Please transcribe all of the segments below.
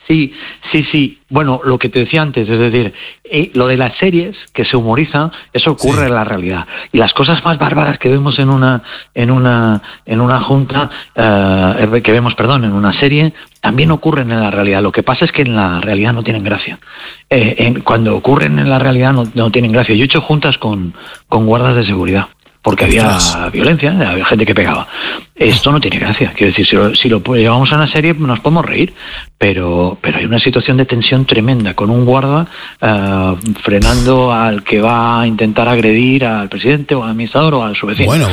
Sí, sí, sí. Bueno, lo que te decía antes, es decir, lo de las series que se humorizan, eso ocurre en la realidad. Y las cosas más bárbaras que vemos en una junta, que vemos, perdón, en una serie, también ocurren en la realidad. Lo que pasa es que en la realidad no tienen gracia. Cuando ocurren en la realidad no tienen gracia. Yo he hecho juntas con guardas de seguridad, porque había violencia, había gente que pegaba. Esto no tiene gracia. Quiero decir, si lo llevamos a una serie nos podemos reír, pero hay una situación de tensión tremenda, con un guarda frenando al que va a intentar agredir al presidente o al administrador o a su vecino. Bueno.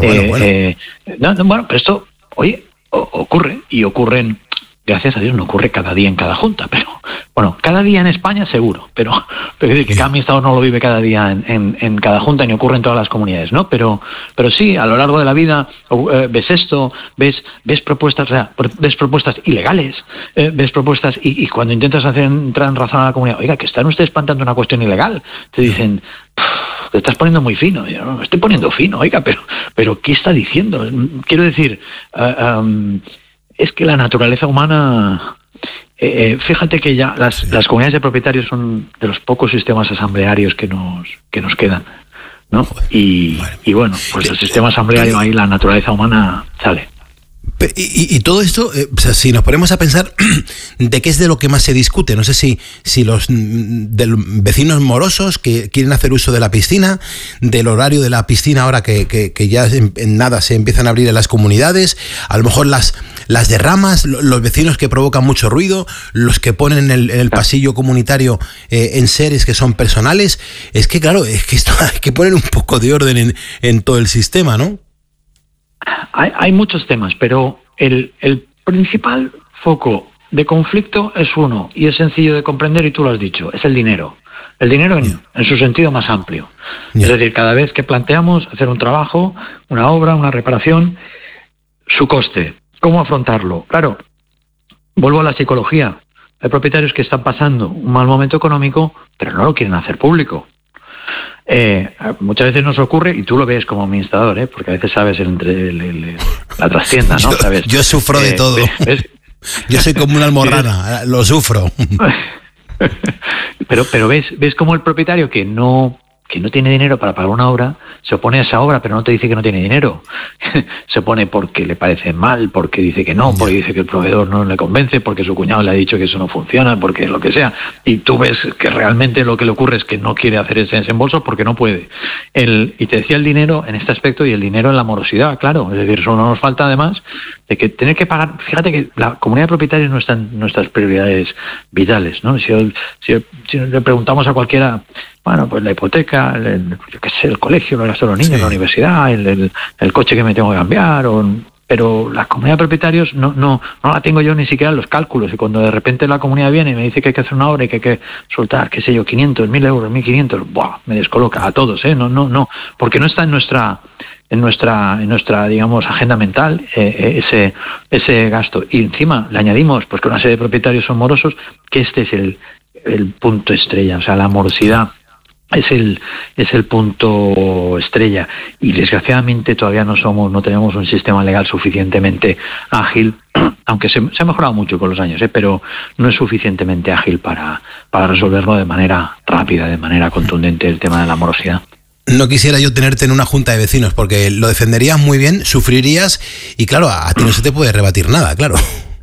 Pero esto, oye, ocurre, y ocurren... Gracias a Dios no ocurre cada día en cada junta, pero bueno, cada día en España seguro, pero decir que cada administrador no lo vive cada día en cada junta, ni ocurre en todas las comunidades, ¿no? Pero sí, a lo largo de la vida ves esto, ves propuestas, o sea, ves propuestas ilegales, ves propuestas y cuando intentas entrar en razón a la comunidad, oiga, que están ustedes planteando una cuestión ilegal, te dicen, te estás poniendo muy fino. Yo no me estoy poniendo fino, oiga, pero ¿qué está diciendo? Quiero decir, es que la naturaleza humana, fíjate que ya las comunidades de propietarios son de los pocos sistemas asamblearios que nos quedan, ¿no? Y bueno, pues el sistema asambleario, ahí la naturaleza humana sale. Y todo esto, o sea, si nos ponemos a pensar de qué es de lo que más se discute, no sé si los vecinos morosos que quieren hacer uso de la piscina, del horario de la piscina ahora que ya en nada se empiezan a abrir en las comunidades, a lo mejor las derramas, los vecinos que provocan mucho ruido, los que ponen en el pasillo comunitario enseres que son personales. Es que claro, es que esto hay que poner un poco de orden en todo el sistema, ¿no? Hay muchos temas, pero el principal foco de conflicto es uno, y es sencillo de comprender, y tú lo has dicho, es el dinero. El dinero en su sentido más amplio. Es decir, cada vez que planteamos hacer un trabajo, una obra, una reparación, su coste, ¿cómo afrontarlo? Claro, vuelvo a la psicología. Hay propietarios que están pasando un mal momento económico, pero no lo quieren hacer público. Muchas veces nos ocurre, y tú lo ves como administrador, porque a veces sabes la trastienda, ¿no? ¿Sabes? Yo sufro de todo. ¿Ves? Yo soy como una almorrana, lo sufro. Pero ves como el propietario que no tiene dinero para pagar una obra, se opone a esa obra, pero no te dice que no tiene dinero. Se opone porque le parece mal, porque dice que no, porque dice que el proveedor no le convence, porque su cuñado le ha dicho que eso no funciona, porque lo que sea. Y tú ves que realmente lo que le ocurre es que no quiere hacer ese desembolso porque no puede. Y te decía el dinero en este aspecto, y el dinero en la morosidad, claro. Es decir, eso no nos falta además de que tener que pagar. Fíjate que la comunidad de propietarios no está en nuestras prioridades vitales, ¿no? Si le preguntamos a cualquiera, bueno, pues la hipoteca, el colegio, el gasto de los niños, la universidad, el coche que me tengo que cambiar, pero la comunidad de propietarios no la tengo yo ni siquiera en los cálculos, y cuando de repente la comunidad viene y me dice que hay que hacer una obra y que hay que soltar, qué sé yo, 500, 1.000 euros, 1.500, ¡buah!, me descoloca a todos, no, porque no está en nuestra digamos agenda mental ese gasto, y encima le añadimos pues que una serie de propietarios son morosos, que este es el punto estrella, o sea, la morosidad es el punto estrella, y desgraciadamente todavía no tenemos un sistema legal suficientemente ágil, aunque se ha mejorado mucho con los años, pero no es suficientemente ágil para resolverlo de manera rápida, de manera contundente, el tema de la morosidad. No quisiera yo tenerte en una junta de vecinos, porque lo defenderías muy bien, sufrirías, y claro, a ti no se te puede rebatir nada, claro.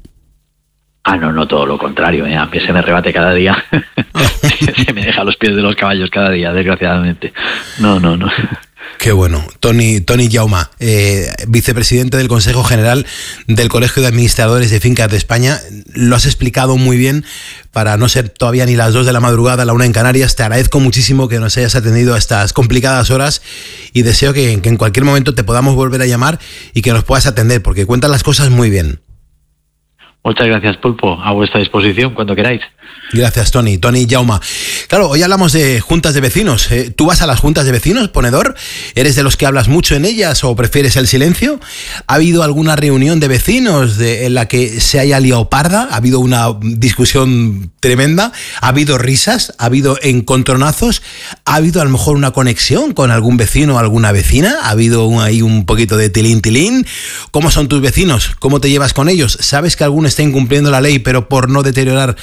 No, todo lo contrario, a mí se me rebate cada día. Se me deja a los pies de los caballos cada día, desgraciadamente. No. Qué bueno. Toni Jauma, vicepresidente del Consejo General del Colegio de Administradores de Fincas de España, lo has explicado muy bien, para no ser todavía ni las 2 de la madrugada, la 1 en Canarias. Te agradezco muchísimo que nos hayas atendido a estas complicadas horas, y deseo que en cualquier momento te podamos volver a llamar y que nos puedas atender, porque cuentas las cosas muy bien. Muchas gracias, Pulpo. A vuestra disposición cuando queráis. Gracias, Toni Jauma. Claro, hoy hablamos de juntas de vecinos. ¿Tú vas a las juntas de vecinos, ponedor? ¿Eres de los que hablas mucho en ellas o prefieres el silencio? ¿Ha habido alguna reunión de vecinos en la que se haya liado parda? ¿Ha habido una discusión tremenda? ¿Ha habido risas? ¿Ha habido encontronazos? ¿Ha habido a lo mejor una conexión con algún vecino o alguna vecina? ¿Ha habido ahí un poquito de tilín? ¿Cómo son tus vecinos? ¿Cómo te llevas con ellos? ¿Sabes que algunos está incumpliendo la ley, pero por no deteriorar